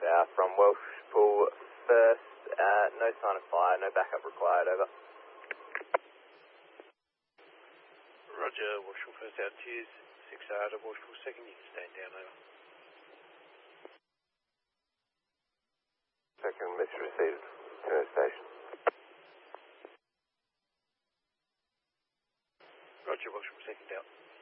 south from Welsh Pool first. No sign of fire, no backup required, over. Roger, Welsh Pool first out, cheers. 6 out of Welsh Pool second, you can stand down, over. Second, message received. Station. Roger, Welsh Pool second out.